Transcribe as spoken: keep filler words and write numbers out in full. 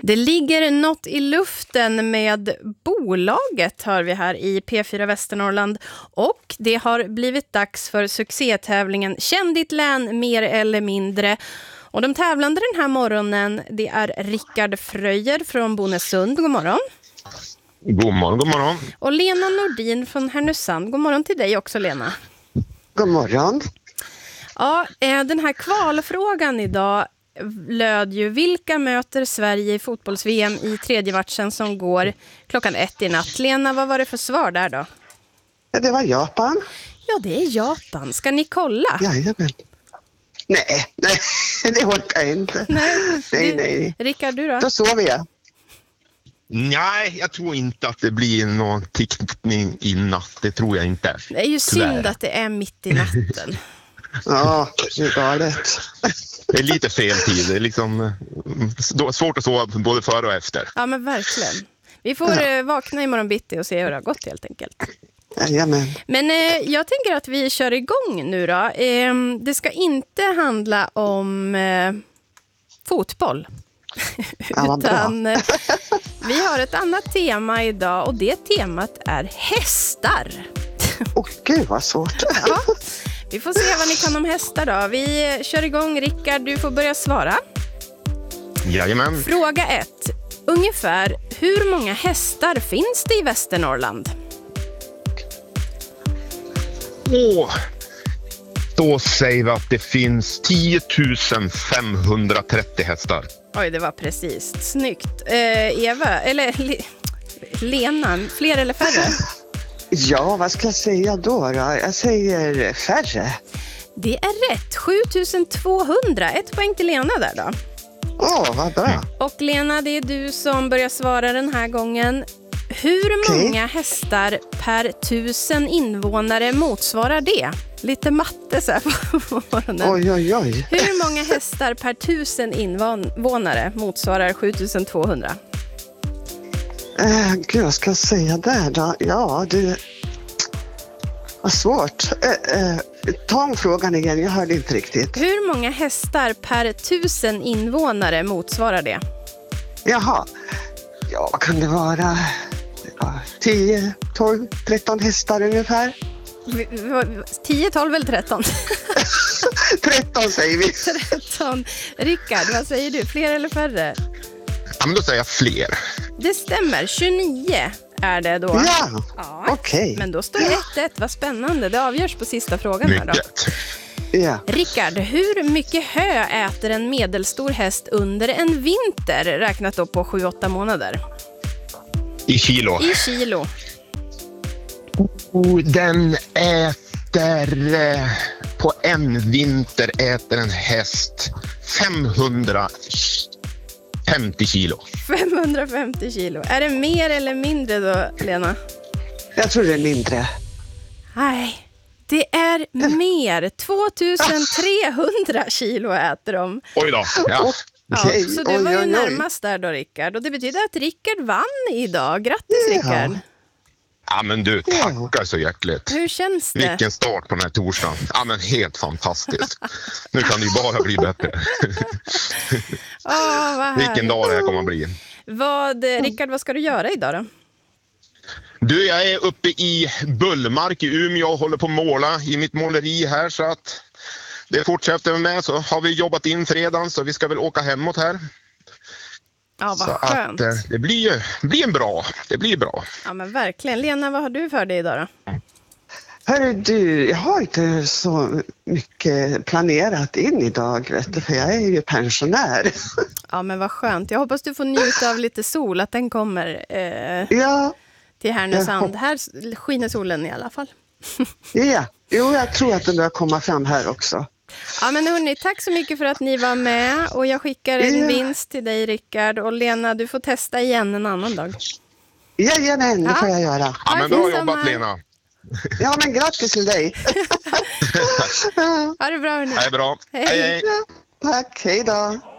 Det ligger något i luften med bolaget, hör vi här i P fyra Västernorrland. Och det har blivit dags för succétävlingen Känn ditt län mer eller mindre. Och de tävlande den här morgonen, det är Rickard Fröjer från Bonässund. God morgon. God morgon, god morgon. Och Lena Nordin från Härnösand. God morgon till dig också, Lena. God morgon. Ja, den här kvalfrågan idag löd ju: vilka möter Sverige i fotbolls-V M i tredje matchen som går klockan ett i natt? Lena, vad var det för svar där då? Ja, det var Japan. Ja, det är Japan. Ska ni kolla? Jajamän. Nej, nej, det orkar jag inte. Nej, nej, du, nej. Rickard, du då? Då sover jag. Nej, jag tror inte att det blir någon tickning i natt. Det tror jag inte. Det är ju Tyvärr. synd att det är mitt i natten. Ja, det är galet. Det är lite fel tid. Det är liksom svårt att sova både före och efter. Ja, men verkligen. Vi får ja. vakna imorgon bitti och se hur det har gått helt enkelt. Jajamän. Men eh, jag tänker att vi kör igång nu då. Eh, det ska inte handla om eh, fotboll. Ja, Utan eh, vi har ett annat tema idag och det temat är hästar. Åh gud vad svårt. Ja, vi får se vad ni kan om hästar då. Vi kör igång. Rickard, du får börja svara. Jajamän. Fråga ett. Ungefär hur många hästar finns det i Västernorrland? Åh, då säger vi att det finns tio tusen femhundratrettio hästar. Oj, det var precis. Snyggt. Eh, Eva, eller Le- Lena, fler eller färre? Ja, vad ska jag säga då, då? Jag säger färre. Det är rätt. sju tusen tvåhundra. Ett poäng till Lena där då. Åh, oh, vad bra. Mm. Och Lena, det är du som börjar svara den här gången. Hur många okay. hästar per tusen invånare motsvarar det? Lite matte så här på morgonen. Oj, oj, oj. Hur många hästar per tusen invånare motsvarar sju tusen tvåhundra? Äh, gud, vad ska jag säga där då? Ja, det var svårt. Äh, äh, ta om frågan igen, jag hörde inte riktigt. Hur många hästar per tusen invånare motsvarar det? Jaha, ja, vad kan det vara? Ja, tio, tolv, tretton hästar ungefär. tio, tolv eller tretton? tretton säger vi. tretton. Rickard, vad säger du? Fler eller färre? Ja, men då säger jag fler. Det stämmer, tjugonio är det då. Ja, ja. okej. Okay. Men då står det ett ett, vad spännande. Det avgörs på sista frågan här då. Ja. Rickard, hur mycket hö äter en medelstor häst under en vinter räknat då på sju åtta månader? I kilo. I kilo. Oh, den äter, eh, på en vinter äter en häst femhundrafemtio kilo. femhundrafemtio kilo. Är det mer eller mindre då, Lena? Jag tror det är mindre. Nej, det är mer. tvåtusen trehundra kilo äter de. Oj då, ja. Ja, okay. så det oj, var ju oj, oj. närmast där då, Rickard. Och det betyder att Rickard vann idag. Grattis, ja. Rickard. Ja, men du, tackar så hjärtligt. Hur känns det? Vilken start på den här torsdagen. Ja, men helt fantastiskt. Nu kan det ju bara bli bättre. Åh, vad Vilken dag det här kommer att bli. Vad, Rickard, vad ska du göra idag då? Du, jag är uppe i Bullmark i Umeå och håller på att måla i mitt måleri här, så att det fortsätter med. Så har vi jobbat in fredagen, så vi ska väl åka hemåt här. Ja, vad så skönt. Att, det blir ju blir en bra. Det blir bra. Ja, men verkligen. Lena, vad har du för dig idag då? Hörru du, jag har inte så mycket planerat in idag, vet du, för jag är ju pensionär. Ja, men vad skönt. Jag hoppas du får njuta av lite sol, att den kommer eh, ja, till Härnösand. Här skiner solen i alla fall. ja, jo, jag tror att den börjar komma fram här också. Ja, men hörni, tack så mycket för att ni var med. Och jag skickar en ja. vinst till dig, Rickard. Och Lena, du får testa igen en annan dag. Jajamän, det ja. får jag göra. Ja, men bra jobbat, Lena. Ja, men grattis till dig. Ha det bra, hörni. Det är bra. Hej. Hej, hej. Ja, tack, hej då.